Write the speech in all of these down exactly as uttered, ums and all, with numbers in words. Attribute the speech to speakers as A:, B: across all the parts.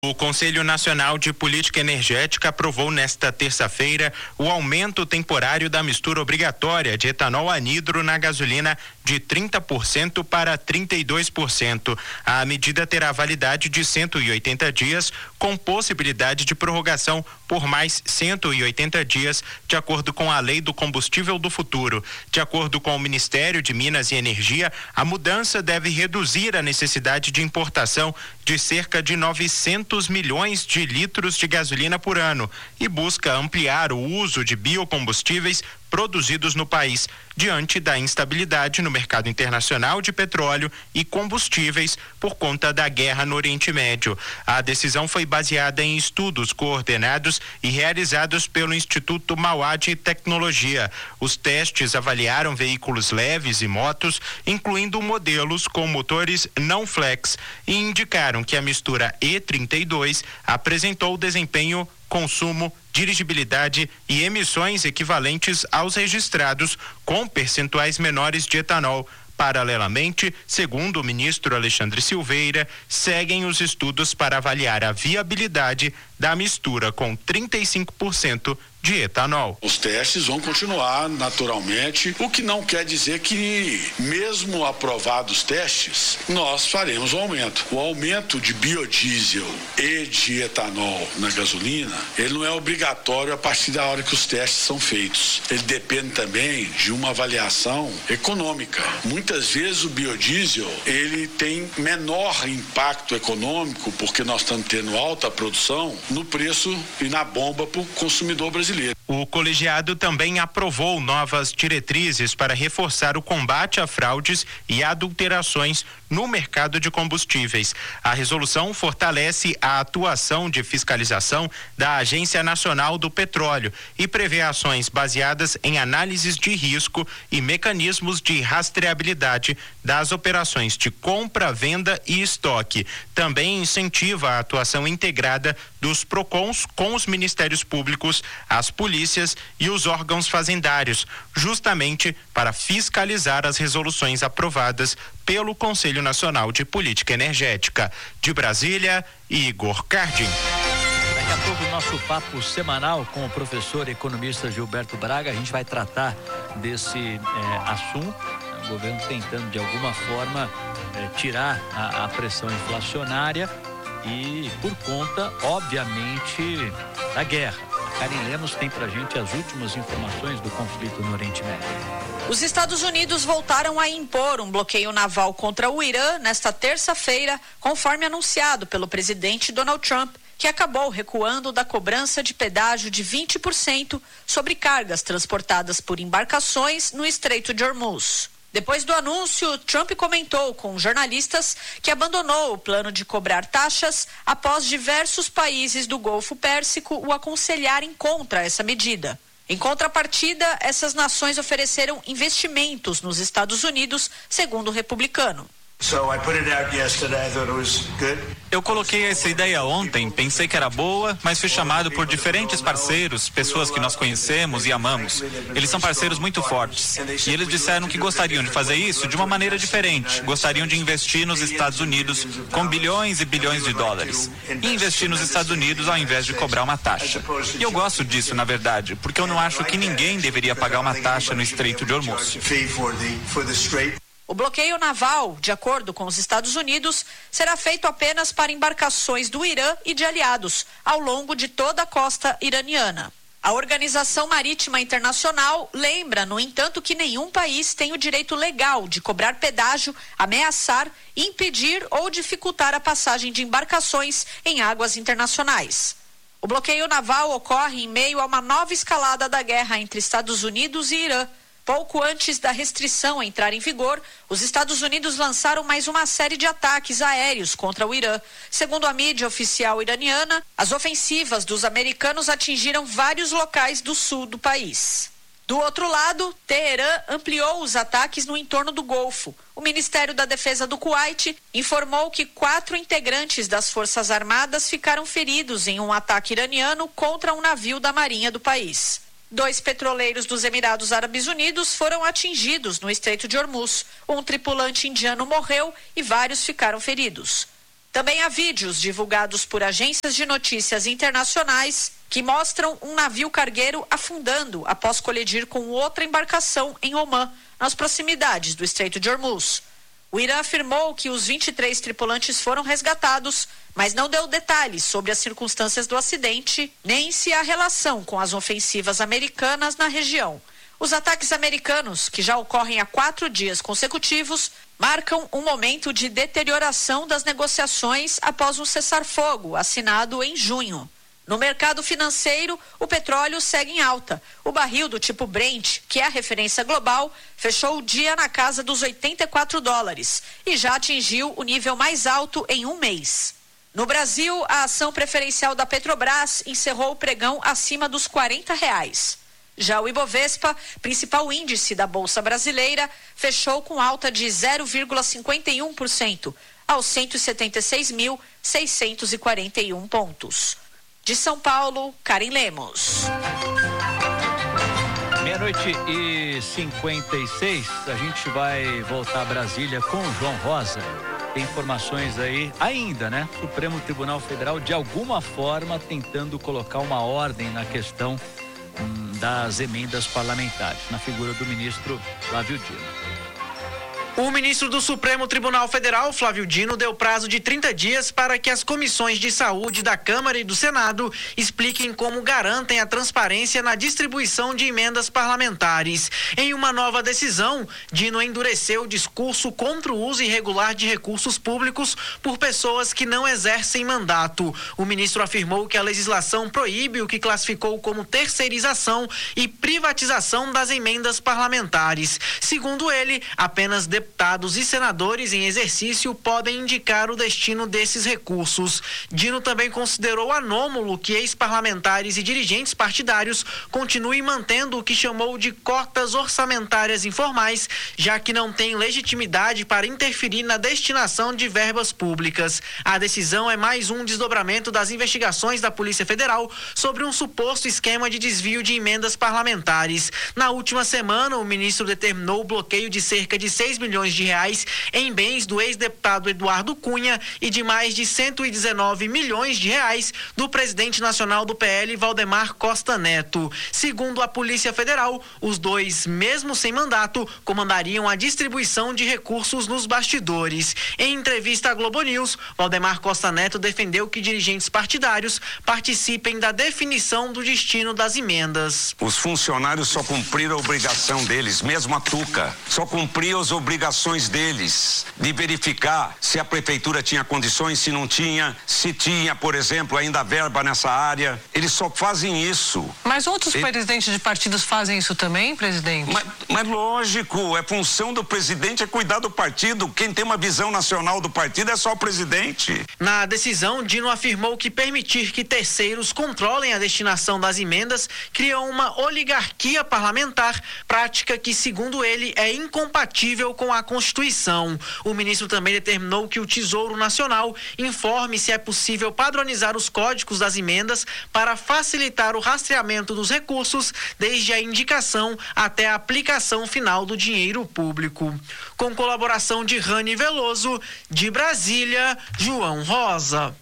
A: O Conselho Nacional de Política Energética aprovou nesta terça-feira o aumento temporário da mistura obrigatória de etanol anidro na gasolina de trinta por cento para trinta e dois por cento. A medida terá validade de cento e oitenta dias, com possibilidade de prorrogação por mais cento e oitenta dias, de acordo com a Lei do Combustível do Futuro. De acordo com o Ministério de Minas e Energia, a mudança deve reduzir a necessidade de importação de cerca de novecentos milhões de litros de gasolina por ano e busca ampliar o uso de biocombustíveis produzidos no país, diante da instabilidade no mercado internacional de petróleo e combustíveis por conta da guerra no Oriente Médio. A decisão foi baseada em estudos coordenados e realizados pelo Instituto Mauá de Tecnologia. Os testes avaliaram veículos leves e motos, incluindo modelos com motores não flex, e indicaram que a mistura E trinta e dois apresentou desempenho, consumo, dirigibilidade e emissões equivalentes aos registrados, com percentuais menores de etanol. Paralelamente, segundo o ministro Alexandre Silveira, seguem os estudos para avaliar a viabilidade da mistura com trinta e cinco por cento de etanol.
B: Os testes vão continuar naturalmente, o que não quer dizer que, mesmo aprovados os testes, nós faremos o aumento. O aumento de biodiesel e de etanol na gasolina, ele não é obrigatório a partir da hora que os testes são feitos. Ele depende também de uma avaliação econômica. Muitas vezes o biodiesel, ele tem menor impacto econômico, porque nós estamos tendo alta produção no preço e na bomba para o consumidor brasileiro.
A: O colegiado também aprovou novas diretrizes para reforçar o combate a fraudes e adulterações no mercado de combustíveis. A resolução fortalece a atuação de fiscalização da Agência Nacional do Petróleo e prevê ações baseadas em análises de risco e mecanismos de rastreabilidade das operações de compra, venda e estoque. Também incentiva a atuação integrada dos PROCONs com os ministérios públicos, as polícias e os órgãos fazendários, justamente para fiscalizar as resoluções aprovadas pelo Conselho Nacional de Política Energética. De Brasília, Igor Cardim.
C: Daqui a pouco, o nosso papo semanal com o professor economista Gilberto Braga. A gente vai tratar desse eh, assunto. O governo tentando, de alguma forma, eh, tirar a, a pressão inflacionária e por conta, obviamente, da guerra. Karen Lemos tem pra gente as últimas informações do conflito no Oriente Médio.
D: Os Estados Unidos voltaram a impor um bloqueio naval contra o Irã nesta terça-feira, conforme anunciado pelo presidente Donald Trump, que acabou recuando da cobrança de pedágio de vinte por cento sobre cargas transportadas por embarcações no Estreito de Hormuz. Depois do anúncio, Trump comentou com jornalistas que abandonou o plano de cobrar taxas após diversos países do Golfo Pérsico o aconselharem contra essa medida. Em contrapartida, essas nações ofereceram investimentos nos Estados Unidos, segundo o republicano.
E: Eu coloquei essa ideia ontem, pensei que era boa, mas fui chamado por diferentes parceiros, pessoas que nós conhecemos e amamos. Eles são parceiros muito fortes. E eles disseram que gostariam de fazer isso de uma maneira diferente. Gostariam de investir nos Estados Unidos com bilhões e bilhões de dólares. E investir nos Estados Unidos ao invés de cobrar uma taxa. E eu gosto disso, na verdade, porque eu não acho que ninguém deveria pagar uma taxa no Estreito de Hormuz.
D: O bloqueio naval, de acordo com os Estados Unidos, será feito apenas para embarcações do Irã e de aliados, ao longo de toda a costa iraniana. A Organização Marítima Internacional lembra, no entanto, que nenhum país tem o direito legal de cobrar pedágio, ameaçar, impedir ou dificultar a passagem de embarcações em águas internacionais. O bloqueio naval ocorre em meio a uma nova escalada da guerra entre Estados Unidos e Irã. Pouco antes da restrição entrar em vigor, os Estados Unidos lançaram mais uma série de ataques aéreos contra o Irã. Segundo a mídia oficial iraniana, as ofensivas dos americanos atingiram vários locais do sul do país. Do outro lado, Teherã ampliou os ataques no entorno do Golfo. O Ministério da Defesa do Kuwait informou que quatro integrantes das Forças Armadas ficaram feridos em um ataque iraniano contra um navio da Marinha do país. Dois petroleiros dos Emirados Árabes Unidos foram atingidos no Estreito de Hormuz. Um tripulante indiano morreu e vários ficaram feridos. Também há vídeos divulgados por agências de notícias internacionais que mostram um navio cargueiro afundando após colidir com outra embarcação em Omã, nas proximidades do Estreito de Hormuz. O Irã afirmou que os vinte e três tripulantes foram resgatados, mas não deu detalhes sobre as circunstâncias do acidente, nem se há relação com as ofensivas americanas na região. Os ataques americanos, que já ocorrem há quatro dias consecutivos, marcam um momento de deterioração das negociações após um cessar-fogo assinado em junho. No mercado financeiro, o petróleo segue em alta. O barril do tipo Brent, que é a referência global, fechou o dia na casa dos oitenta e quatro dólares e já atingiu o nível mais alto em um mês. No Brasil, a ação preferencial da Petrobras encerrou o pregão acima dos quarenta reais. Já o Ibovespa, principal índice da Bolsa Brasileira, fechou com alta de zero vírgula cinquenta e um por cento, aos cento e setenta e seis mil, seiscentos e quarenta e um pontos. De São Paulo, Karen Lemos.
C: Meia-noite e cinquenta e seis, a gente vai voltar a Brasília com o João Rosa. Tem informações aí ainda, né? Supremo Tribunal Federal, de alguma forma, tentando colocar uma ordem na questão hum, das emendas parlamentares, na figura do ministro Flávio Dino.
F: O ministro do Supremo Tribunal Federal, Flávio Dino, deu prazo de trinta dias para que as comissões de saúde da Câmara e do Senado expliquem como garantem a transparência na distribuição de emendas parlamentares. Em uma nova decisão, Dino endureceu o discurso contra o uso irregular de recursos públicos por pessoas que não exercem mandato. O ministro afirmou que a legislação proíbe o que classificou como terceirização e privatização das emendas parlamentares. Segundo ele, apenas deputados e senadores em exercício podem indicar o destino desses recursos. Dino também considerou anômalo que ex-parlamentares e dirigentes partidários continuem mantendo o que chamou de cotas orçamentárias informais, já que não têm legitimidade para interferir na destinação de verbas públicas. A decisão é mais um desdobramento das investigações da Polícia Federal sobre um suposto esquema de desvio de emendas parlamentares. Na última semana, o ministro determinou o bloqueio de cerca de seis milhões de reais em bens do ex-deputado Eduardo Cunha e de mais de cento e dezenove milhões de reais do presidente nacional do P L, Valdemar Costa Neto. Segundo a Polícia Federal, os dois, mesmo sem mandato, comandariam a distribuição de recursos nos bastidores. Em entrevista à Globo News, Valdemar Costa Neto defendeu que dirigentes partidários participem da definição do destino das emendas.
G: Os funcionários só cumpriram a obrigação deles, mesmo a Tuca, só cumpriu as obrigações deles de verificar se a prefeitura tinha condições, se não tinha, se tinha, por exemplo, ainda verba nessa área. Eles só fazem isso.
H: Mas outros
G: Ele...
H: presidentes de partidos fazem isso também, presidente?
G: Mas, mas lógico, é função do presidente é cuidar do partido. Quem tem uma visão nacional do partido é só o presidente.
F: Na decisão, Dino afirmou que permitir que terceiros controlem a destinação das emendas cria uma oligarquia parlamentar, prática que, segundo ele, é incompatível com a Constituição. O ministro também determinou que o Tesouro Nacional informe se é possível padronizar os códigos das emendas para facilitar o rastreamento dos recursos, desde a indicação até a aplicação final do dinheiro público. Com colaboração de Rani Veloso, de Brasília, João Rosa.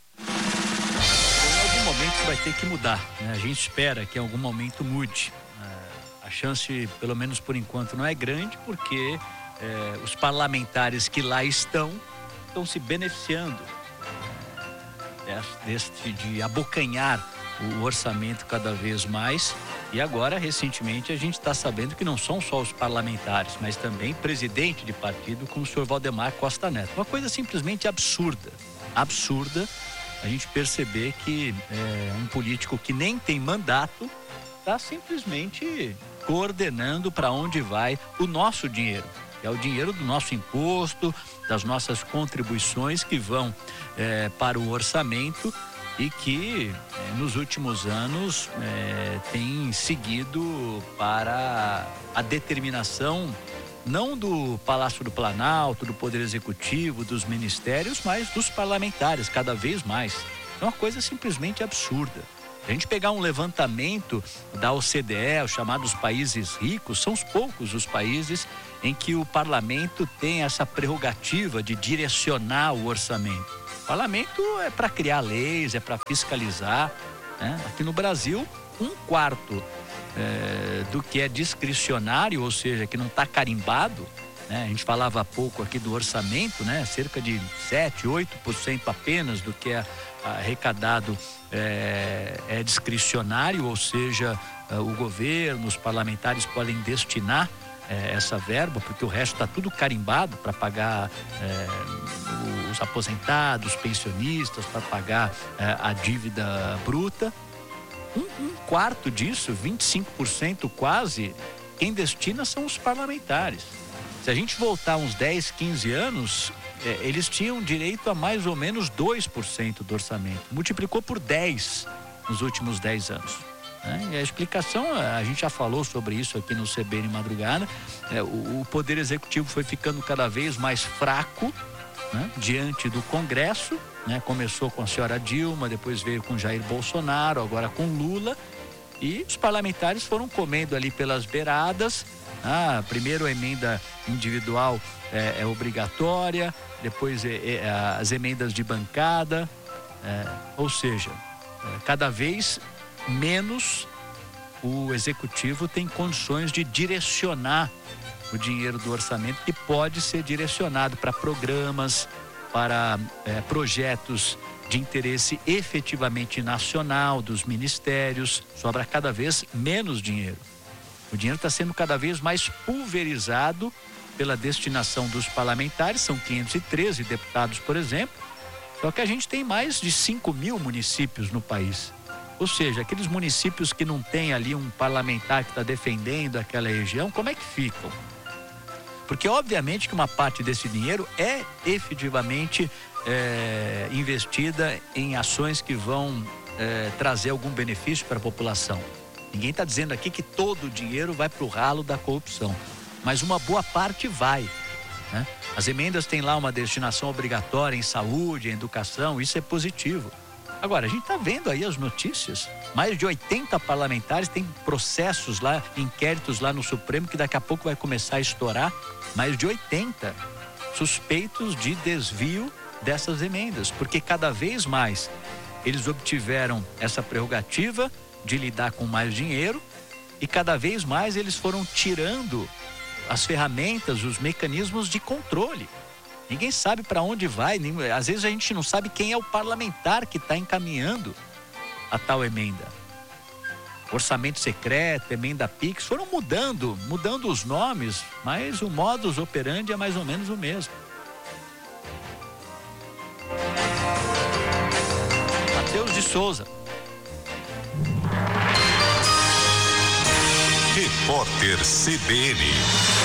C: Em algum momento vai ter que mudar, né? A gente espera que em algum momento mude. A chance, pelo menos por enquanto, não é grande, porque Eh, os parlamentares que lá estão, estão se beneficiando eh, deste, de abocanhar o orçamento cada vez mais. E agora, recentemente, a gente está sabendo que não são só os parlamentares, mas também presidente de partido como o senhor Valdemar Costa Neto. Uma coisa simplesmente absurda, absurda a gente perceber que eh, um político que nem tem mandato está simplesmente coordenando para onde vai o nosso dinheiro. É o dinheiro do nosso imposto, das nossas contribuições que vão é, para o orçamento e que é, nos últimos anos é, tem seguido para a determinação não do Palácio do Planalto, do Poder Executivo, dos ministérios, mas dos parlamentares, cada vez mais. É uma coisa simplesmente absurda. Se a gente pegar um levantamento da O C D E, os chamados países ricos, são os poucos os países em que o parlamento tem essa prerrogativa de direcionar o orçamento. O parlamento é para criar leis, é para fiscalizar, né? Aqui no Brasil, um quarto é, do que é discricionário, ou seja, que não está carimbado, né? A gente falava há pouco aqui do orçamento, né? Cerca de sete, oito por cento apenas do que é arrecadado é, é discricionário, ou seja, o governo, os parlamentares podem destinar é, essa verba, porque o resto está tudo carimbado para pagar é, os aposentados, pensionistas, para pagar é, a dívida bruta. Um, um quarto disso, vinte e cinco por cento quase, quem destina são os parlamentares. Se a gente voltar uns dez, quinze anos, é, eles tinham direito a mais ou menos dois por cento do orçamento. Multiplicou por dez nos últimos dez anos. Né? E a explicação, a gente já falou sobre isso aqui no C B N Madrugada, é, o, o Poder Executivo foi ficando cada vez mais fraco, né, diante do Congresso, né? Começou com a senhora Dilma, depois veio com Jair Bolsonaro, agora com Lula, e os parlamentares foram comendo ali pelas beiradas. Ah, primeiro a emenda individual é, é obrigatória, depois é, é, as emendas de bancada, é, ou seja, é, cada vez menos o executivo tem condições de direcionar o dinheiro do orçamento, que pode ser direcionado para programas, para é, projetos de interesse efetivamente nacional dos ministérios. Sobra cada vez menos dinheiro. O dinheiro está sendo cada vez mais pulverizado pela destinação dos parlamentares. São quinhentos e treze deputados, por exemplo. Só que a gente tem mais de cinco mil municípios no país. Ou seja, aqueles municípios que não tem ali um parlamentar que está defendendo aquela região, como é que ficam? Porque obviamente que uma parte desse dinheiro é efetivamente é, investida em ações que vão é, trazer algum benefício para a população. Ninguém está dizendo aqui que todo o dinheiro vai para o ralo da corrupção, mas uma boa parte vai, né? As emendas têm lá uma destinação obrigatória em saúde, em educação, isso é positivo. Agora, a gente está vendo aí as notícias, mais de oitenta parlamentares têm processos lá, inquéritos lá no Supremo, que daqui a pouco vai começar a estourar, mais de oitenta suspeitos de desvio dessas emendas, porque cada vez mais eles obtiveram essa prerrogativa de lidar com mais dinheiro e cada vez mais eles foram tirando as ferramentas, os mecanismos de controle. Ninguém sabe para onde vai, nem, às vezes a gente não sabe quem é o parlamentar que está encaminhando a tal emenda. Orçamento secreto, emenda Pix, foram mudando, mudando os nomes, mas o modus operandi é mais ou menos o mesmo. Matheus de Souza.
I: Repórter C B N.